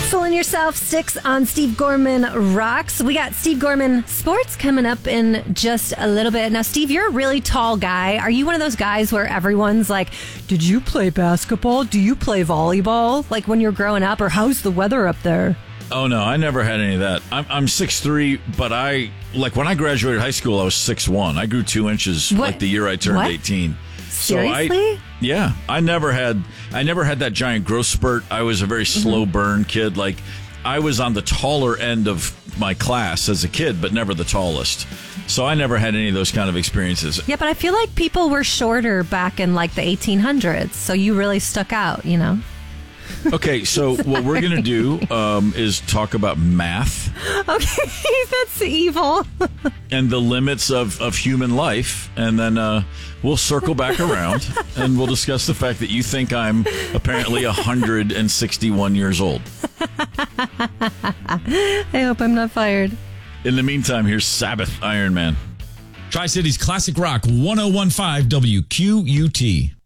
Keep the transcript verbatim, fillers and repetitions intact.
Fooling Yourself, Sticks on Steve Gorman Rocks. We got Steve Gorman Sports coming up in just a little bit. Now, Steve, you're a really tall guy. Are you one of those guys where everyone's like, did you play basketball? Do you play volleyball? Like when you're growing up? Or how's the weather up there? Oh, no, I never had any of that. I'm, I'm six three, but I, like when I graduated high school, I was six one. I grew two inches What? like the year I turned What? eighteen. Seriously? So I, yeah, I never had, I never had that giant growth spurt. I was a very slow Mm-hmm. burn kid. Like I was on the taller end of my class as a kid, but never the tallest. So I never had any of those kind of experiences. Yeah, but I feel like people were shorter back in like the eighteen hundreds. So you really stuck out, you know? Okay, so what we're going to do um, is talk about math. Okay, that's evil. And the limits of, of human life. And then uh, we'll circle back around and we'll discuss the fact that you think I'm apparently one hundred sixty-one years old. I hope I'm not fired. In the meantime, here's Sabbath Iron Man. Tri-Cities Classic Rock, one oh one point five W Q U T.